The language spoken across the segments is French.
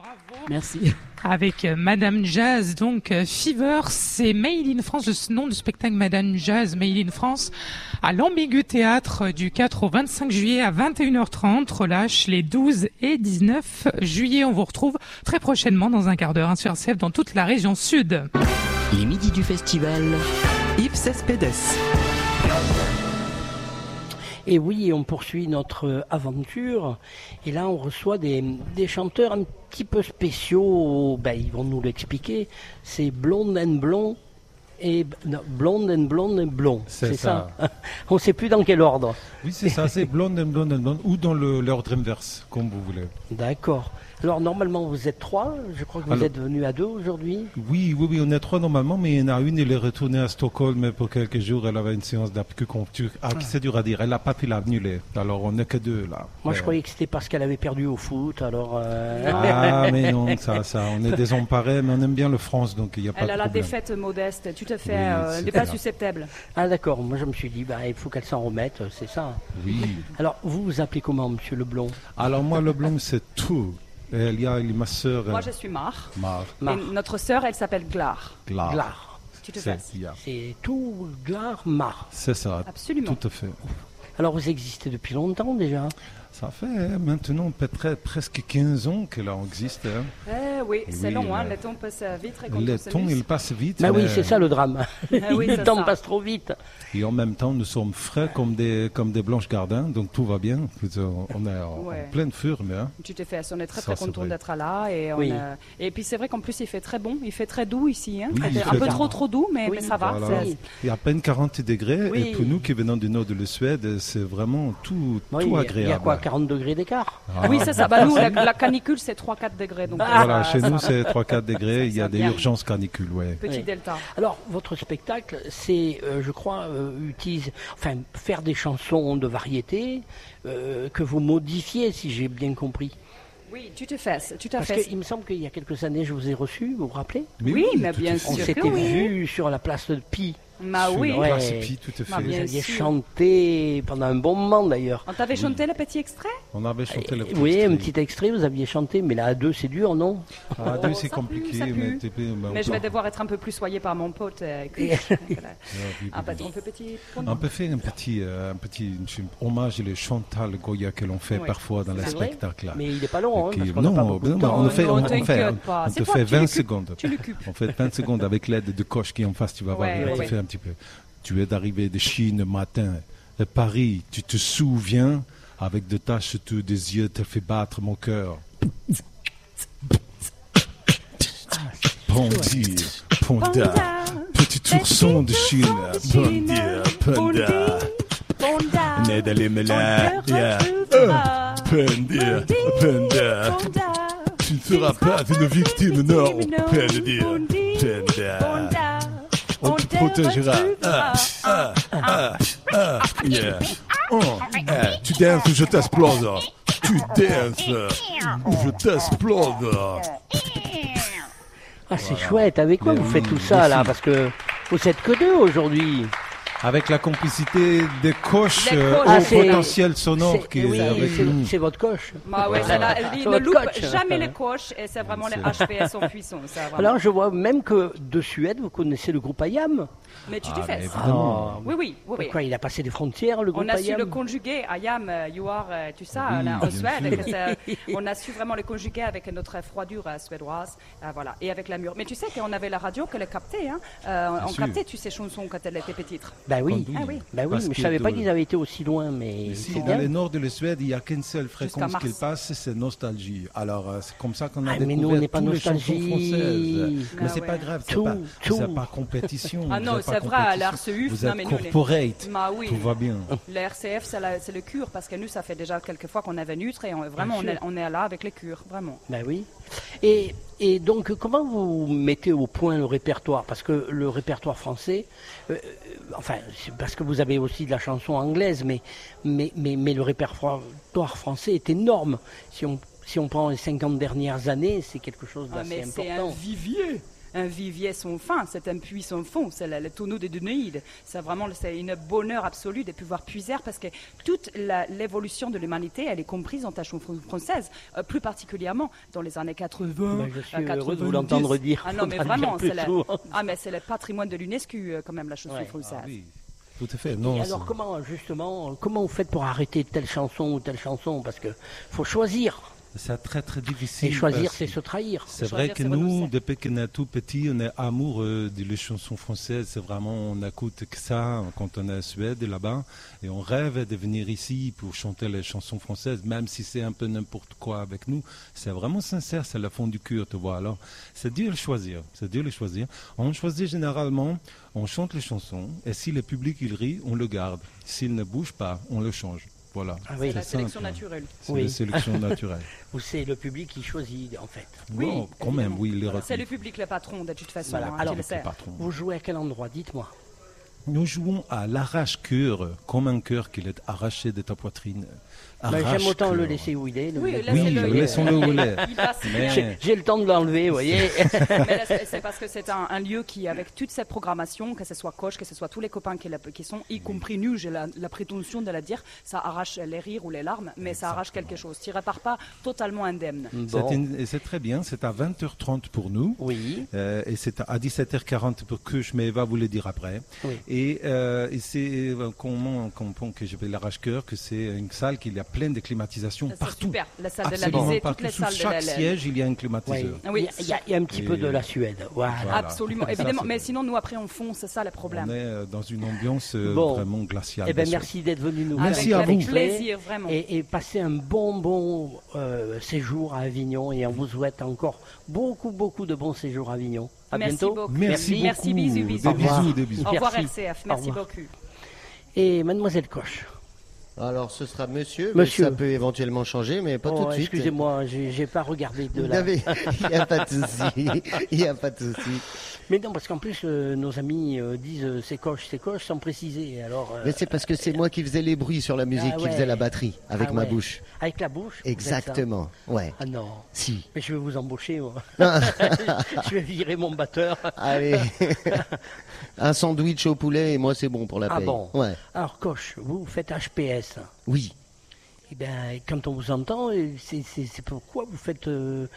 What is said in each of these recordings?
Merci. Avec Madame Jazz, donc Fever, c'est Made in France, le nom du spectacle Madame Jazz, Made in France, à l'Ambigu Théâtre du 4 au 25 juillet à 21h30, relâche les 12 et 19 juillet. On vous retrouve très prochainement dans un quart d'heure sur RCF dans toute la région sud. Les midis du festival, Ipses Pedes. Et oui, on poursuit notre aventure. Et là, on reçoit des chanteurs un petit peu spéciaux. Ben, ils vont nous l'expliquer. C'est Blonde and Blond et Blonde and Blonde et Blond. C'est ça. On ne sait plus dans quel ordre. Oui, c'est ça. C'est Blonde and Blonde and Blonde ou dans l'ordre inverse, comme vous voulez. D'accord. Alors, normalement, vous êtes 3. Je crois que vous êtes venus à 2 aujourd'hui. Oui, on est 3 normalement, mais il y en a une, elle est retournée à Stockholm pour quelques jours. Elle avait une séance d'acupuncture. C'est dur à dire. Elle n'a pas pu l'annuler. Alors, on n'est que 2 là. Moi, je croyais que c'était parce qu'elle avait perdu au foot. Alors. Ah, mais non, ça. On est désemparés, mais on aime bien le France, donc il n'y a pas de problème. Elle a la défaite modeste, tout à fait. Elle n'est pas susceptible. Ah, d'accord. Moi, je me suis dit, il faut qu'elle s'en remette. C'est ça. Oui. Alors, vous vous appelez comment, Monsieur Leblond? Alors, moi, Leblond, c'est tout. Et il y a ma sœur. Moi, je suis Mar. Et notre sœur, elle s'appelle Glar. Tu te fais. C'est tout Glar, Mar. C'est ça. Absolument. Tout à fait. Alors, vous existez depuis longtemps déjà? Ça fait maintenant presque 15 ans que là on existe. Oui, c'est long, le temps passe vite. Le temps, il passe vite. Oui, c'est ça le drame. Oui, le temps passe trop vite. Et en même temps, nous sommes frais comme des Blanches Gardins, donc tout va bien. On est en pleine forme. Hein. Tu t'es fait, on est très content d'être là. Et puis c'est vrai qu'en plus, il fait très bon, il fait très doux ici. Hein. Oui, un peu trop doux, mais ça va. Voilà. Il y a à peine 40 degrés. Et pour nous qui venons du nord de la Suède, c'est vraiment tout agréable. Il y a quoi, 40 degrés d'écart? Oui, c'est ça. Nous, la canicule, c'est 3-4 degrés. Donc, voilà, chez nous, c'est 3-4 degrés. Il y a des urgences canicules. Petit delta. Alors, votre spectacle, c'est, je crois, faire des chansons de variété que vous modifiez, si j'ai bien compris. Oui, tu te fais. Parce qu'il me semble qu'il y a quelques années, je vous ai reçu, vous vous rappelez? Oui, mais bien sûr. On s'était vu sur la place de Pi. Oui, tout à fait. Vous aviez chanté pendant un bon moment d'ailleurs. On t'avait chanté le petit extrait? On avait chanté le petit extrait. Oui, un petit extrait, vous aviez chanté, mais là à 2 c'est dur, non? À 2 c'est compliqué. Mais je vais devoir être un peu plus soigné par mon pote. Un petit hommage à Chantal Goya que l'on fait parfois dans les spectacles. Mais il n'est pas long, on te fait 20 secondes. On fait 20 secondes avec l'aide de Koch qui est en face, tu vas voir. Un petit peu. Tu es arrivé de Chine matin, à Paris, tu te souviens, avec des taches sous des yeux, te fait battre mon cœur. Panda, petit ourson de Chine, Panda, né dans les Panda, tu ne seras pas une victime, non, Panda. On te protégera. Tu danses ou je t'explose. Tu danses ou je t'explose. Ah, c'est chouette. Avec quoi vous faites tout ça, là? Parce que vous êtes que 2 aujourd'hui. Avec la complicité des Koch au potentiel sonore qui est avec nous. C'est votre Koch. Il ne loupe jamais les Koch et c'est vraiment les HPS en puissance. Alors je vois même que de Suède, vous connaissez le groupe IAM. Mais tu te fais. Oui. Quoi, il a passé des frontières, le groupe IAM? On a su le conjuguer, IAM, you are, tu sais, en Suède. On a su vraiment le conjuguer avec notre froidure suédoise. Voilà. Et avec la mur. Mais tu sais qu'on avait la radio qui le captait. On captait ces chansons quand elle était petite. Ben oui, mais je ne savais pas qu'ils avaient été aussi loin. Mais ici, dans le nord de la Suède, il n'y a qu'une seule fréquence qui passe, c'est Nostalgie. Alors, c'est comme ça qu'on a découvert mais nous, on n'est pas toutes les chansons françaises. Mais c'est pas grave, c'est pas compétition. Ah non, c'est vrai, l'RCF, vous êtes corporate, tout va bien. L'RCF, c'est le cure, parce que nous, ça fait déjà quelques fois qu'on est venu, et vraiment, on est là avec les cures, vraiment. Ben oui. Et donc, comment vous mettez au point le répertoire? Parce que le répertoire français, c'est parce que vous avez aussi de la chanson anglaise, mais le répertoire français est énorme. Si on prend les 50 dernières années, c'est quelque chose d'assez important. C'est un vivier. un vivier sans fin, c'est un puits sans fond, c'est le tonneau des Danaides. C'est une bonheur absolu de pouvoir puiser parce que toute l'évolution de l'humanité, elle est comprise en ta chanson française, plus particulièrement dans les années 80. Je suis heureux de vous l'entendre dire. Ah non, mais vraiment, c'est le patrimoine de l'UNESCO quand même, la chanson française. Ah, oui. Tout à fait. Non, et alors comment vous faites pour arrêter telle chanson ou telle chanson? Parce que faut choisir. C'est très très difficile. Et choisir, c'est se trahir. C'est vrai que nous, depuis qu'on est tout petit, on est amoureux des chansons françaises. C'est vraiment, on n'écoute que ça quand on est en Suède là-bas. Et on rêve de venir ici pour chanter les chansons françaises, même si c'est un peu n'importe quoi avec nous. C'est vraiment sincère, c'est le fond du cœur, tu vois. Alors, c'est dur de choisir. On choisit généralement, on chante les chansons. Et si le public il rit, on le garde. S'il ne bouge pas, on le change. Voilà. Ah oui. C'est la sélection naturelle. C'est la sélection naturelle. Ou c'est le public qui choisit, en fait. Oui, non, quand même, oui. C'est le public le patron, de toute façon. Voilà. Alors, vous jouez à quel endroit? Dites-moi. Nous jouons à l'arrache-cœur, comme un cœur qui est arraché de ta poitrine. J'aime autant le laisser où il est. Laissons-le où il est. J'ai le temps de l'enlever, vous voyez. Mais c'est parce que c'est un lieu qui, avec toute cette programmation, que ce soit Coche, que ce soit tous les copains qui sont, y compris nous, j'ai la prétention de la dire, ça arrache les rires ou les larmes, mais ça arrache quelque chose. Tu ne repars pas totalement indemne. Bon. C'est très bien, c'est à 20h30 pour nous. Oui. Et c'est à 17h40 pour Coche, mais va vous le dire après. Oui. Et c'est comment que je vais l'arrache-cœur, que c'est une salle qui a pleine de climatisation partout. Super, la salle de l'Élysée, toutes les salles de chaque siège, il y a un climatiseur. Oui. Il y a un petit peu de la Suède. Voilà. Absolument, évidemment. Mais sinon, nous, après, on fonce, c'est ça le problème. On est dans une ambiance vraiment glaciale. Eh bien, merci d'être venu nous merci à vous. Avec plaisir, vraiment. Et passez un bon séjour à Avignon. Et on vous souhaite encore beaucoup de bons séjours à Avignon. À bientôt. Beaucoup. Merci. Bisous. Des bisous. Au revoir, RCF. Merci beaucoup. Et Mademoiselle Coche. Alors, ce sera monsieur. Ça peut éventuellement changer, mais pas tout de suite. Excusez-moi, j'ai pas regardé de là. Il n'y a pas de souci. Mais non, parce qu'en plus, nos amis disent c'est Coche, sans préciser. Alors, mais c'est parce que c'est moi qui faisais les bruits sur la musique, qui faisais la batterie, avec ma bouche. Avec la bouche? Exactement, ouais. Ah non. Si. Mais je vais vous embaucher, moi. Je vais virer mon batteur. Allez. Un sandwich au poulet et moi c'est bon pour la paye. Ah bon? Ouais. Alors Coche, vous faites HPS. Oui. Eh bien, quand on vous entend, c'est pourquoi vous faites...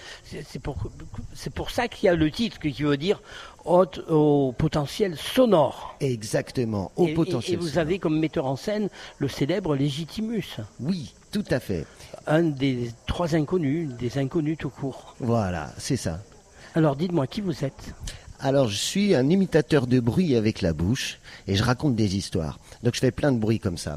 c'est pour ça qu'il y a le titre qui veut dire haute au potentiel sonore. Exactement, potentiel et vous sonore. avez comme metteur en scène le célèbre Légitimus. Oui, tout à fait. Un des 3 inconnus, des inconnus tout court. Voilà, c'est ça. Alors dites-moi, qui vous êtes? Alors, je suis un imitateur de bruit avec la bouche et je raconte des histoires. Donc, je fais plein de bruits comme ça.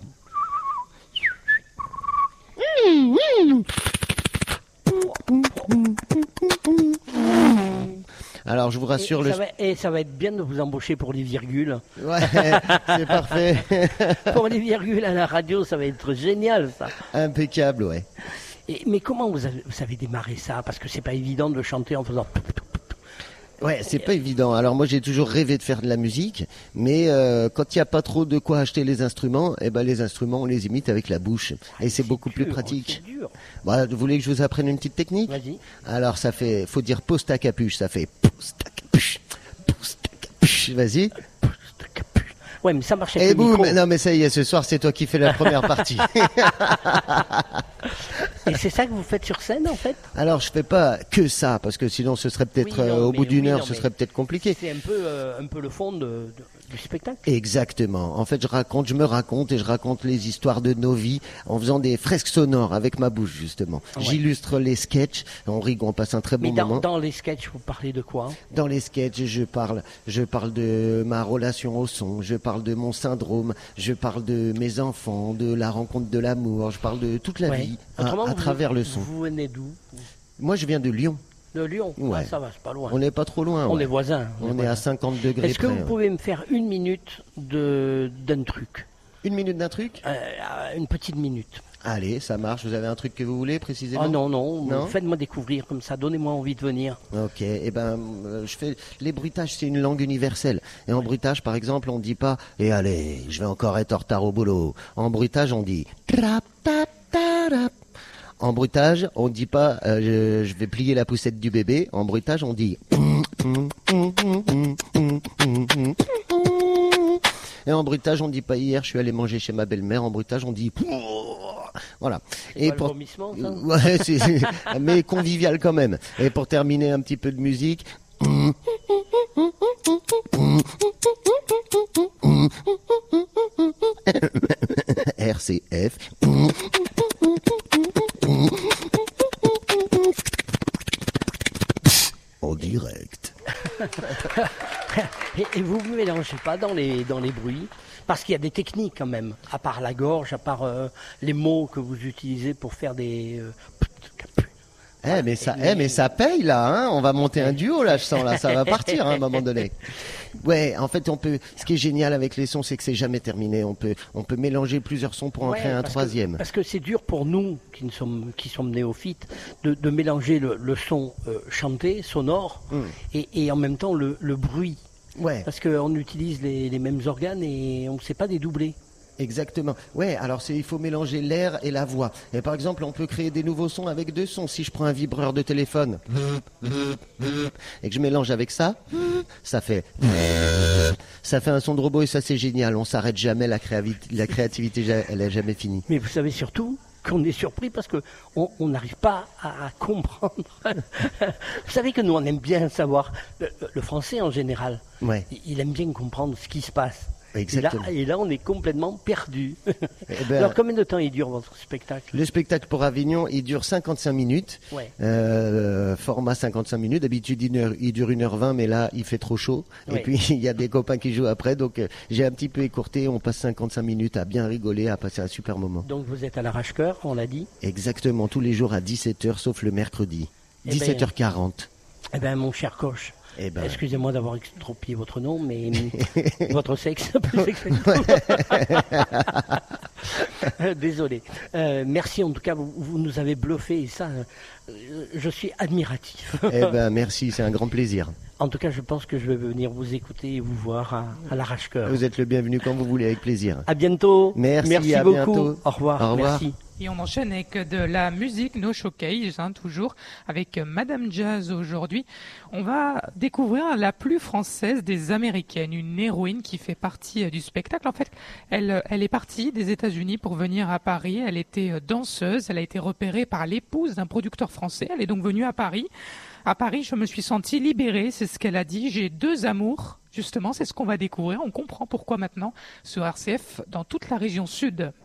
Alors, je vous rassure... Ça va être bien de vous embaucher pour les virgules. Ouais, c'est parfait. Pour les virgules à la radio, ça va être génial, ça. Impeccable, ouais. Mais comment vous avez démarré ça? Parce que c'est pas évident de chanter en faisant... Ouais, c'est pas évident. Alors moi j'ai toujours rêvé de faire de la musique, mais quand il n'y a pas trop de quoi acheter les instruments, les instruments on les imite avec la bouche et c'est beaucoup plus pratique. C'est dur. Bah, vous voulez que je vous apprenne une petite technique? Vas-y. Alors faut dire pose ta capuche, ça fait pose ta capuche. Vas-y. Ouais, mais ça marche avec le micro. Non mais ça y est, ce soir c'est toi qui fais la première partie. Et c'est ça que vous faites sur scène en fait? Alors je fais pas que ça parce que sinon ce serait peut-être au bout d'une heure ce serait peut-être compliqué. C'est un peu le fond du spectacle. Exactement. En fait je me raconte et je raconte les histoires de nos vies en faisant des fresques sonores avec ma bouche justement. Ouais. J'illustre les sketchs, on rigole, on passe un très bon moment. Dans les sketchs vous parlez de quoi? Dans les sketchs je parle de ma relation au son, je parle de mon syndrome, je parle de mes enfants, de la rencontre de l'amour, je parle de toute la vie à travers le son. Vous venez d'où? Moi je viens de Lyon. De Lyon? Ouais. Ah, ça va, c'est pas loin. On n'est pas trop loin. On est voisins. On est à 50 degrés. Est-ce que vous pouvez me faire 1 minute d'un truc? 1 minute d'un truc? Une petite minute. Allez, ça marche. Vous avez un truc que vous voulez précisément? Ah non. Faites-moi découvrir comme ça. Donnez-moi envie de venir. Ok. Je fais les bruitages. C'est une langue universelle. Et en bruitage, par exemple, on dit pas "Et allez, je vais encore être en retard au boulot." En bruitage, on dit "Trap tap tarap." En bruitage, on dit pas je vais plier la poussette du bébé. En bruitage, on dit Et en bruitage, on dit pas hier, je suis allé manger chez ma belle-mère. En bruitage, on dit voilà. Et pour le vomissement, ça ouais, mais convivial quand même. Et pour terminer, un petit peu de musique. RCF. En direct. Et vous ne mélangez pas dans les bruits, parce qu'il y a des techniques quand même, à part la gorge, à part les mots que vous utilisez pour faire des... mais ça paye là, hein. On va monter un duo là, je sens là, ça va partir hein, à un moment donné. Ouais, en fait, ce qui est génial avec les sons, c'est que c'est jamais terminé. On peut mélanger plusieurs sons pour en créer un troisième. Parce que c'est dur pour nous qui sommes néophytes de mélanger le son chanté, sonore, et en même temps le bruit. Ouais. Parce qu'on utilise les mêmes organes et on ne sait pas dédoubler. Exactement. Ouais, alors il faut mélanger l'air et la voix. Et par exemple, on peut créer des nouveaux sons avec deux sons. Si je prends un vibreur de téléphone et que je mélange avec ça, ça fait un son de robot et ça c'est génial. On s'arrête jamais, la créativité elle est jamais finie. Mais vous savez surtout qu'on est surpris parce que on n'arrive pas à comprendre. Vous savez que nous on aime bien savoir le français en général. Ouais. Il aime bien comprendre ce qui se passe. Exactement. Et là, on est complètement perdu. Alors, combien de temps il dure votre spectacle ? Le spectacle pour Avignon, il dure 55 minutes. Ouais. Format 55 minutes. D'habitude, il dure 1h20, mais là, il fait trop chaud. Ouais. Et puis, il y a des copains qui jouent après. Donc, j'ai un petit peu écourté. On passe 55 minutes à bien rigoler, à passer un super moment. Donc, vous êtes à l'arrache-cœur, on l'a dit ? Exactement. Tous les jours à 17h, sauf le mercredi. 17h40. Eh bien, mon cher coach. Excusez-moi d'avoir extropié votre nom, mais votre sexe, plus exactement. Désolé. Merci en tout cas, vous nous avez bluffé et ça, je suis admiratif. Merci, c'est un grand plaisir. En tout cas, je pense que je vais venir vous écouter et vous voir à l'arrache-cœur. Vous êtes le bienvenu quand vous voulez, avec plaisir. À bientôt. Merci beaucoup. Bientôt. Au revoir. Au revoir. Merci. Et on enchaîne avec de la musique, no showcase, toujours, avec Madame Jazz aujourd'hui. On va découvrir la plus française des Américaines, une héroïne qui fait partie du spectacle. En fait, elle est partie des États-Unis pour venir à Paris. Elle était danseuse, elle a été repérée par l'épouse d'un producteur français. Elle est donc venue à Paris. À Paris, je me suis sentie libérée, c'est ce qu'elle a dit. J'ai deux amours, justement, c'est ce qu'on va découvrir. On comprend pourquoi maintenant sur RCF dans toute la région sud.